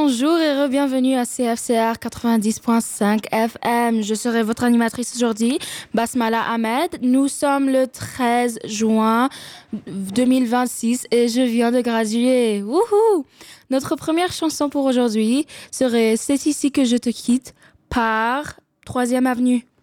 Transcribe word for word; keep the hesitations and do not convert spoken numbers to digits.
Bonjour et bienvenue à C F C R quatre-vingt-dix point cinq F M. Je serai votre animatrice aujourd'hui, Basmala Ahmed. Nous sommes le treize juin deux mille vingt-six et je viens de graduer. Wouhou! Notre première chanson pour aujourd'hui serait C'est ici que je te quitte par Troisième Avenue.